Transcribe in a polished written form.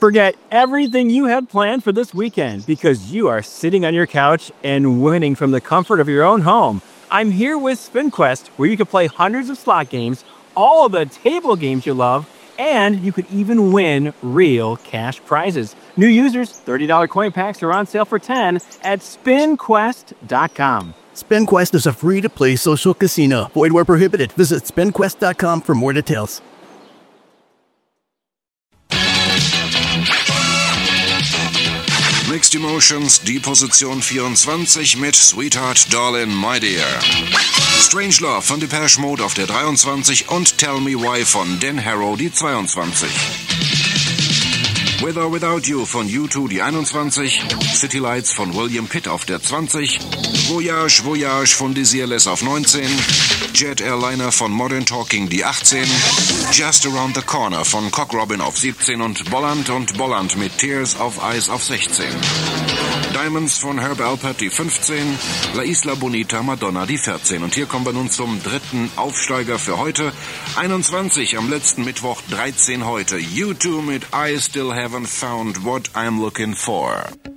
Forget everything you had planned for this weekend because you are sitting on your couch and winning from the comfort of your own home. I'm here with SpinQuest, where you can play hundreds of slot games, all of the table games you love, and you could even win real cash prizes. New users, $30 coin packs are on sale for $10 at SpinQuest.com. SpinQuest is a free-to-play social casino. Void where prohibited. Visit SpinQuest.com for more details. Mixed Emotions, die Position 24 mit Sweetheart Darling My Dear. Strangelove von Depeche Mode auf der 23 und Tell Me Why von Dan Harrow die 22. With or Without You von U2 die 21, City Lights von William Pitt auf der 20, Voyage Voyage von Desireless auf 19, Jet Airliner von Modern Talking die 18, Just Around the Corner von Cock Robin auf 17 und Bolland mit Tears of Ice auf 16. Diamonds von Herb Alpert die 15, La Isla Bonita Madonna die 14. Und hier kommen wir nun zum dritten Aufsteiger für heute. 21 am letzten Mittwoch, 13 heute. U2 mit I Still Haven't Found What I'm Looking For.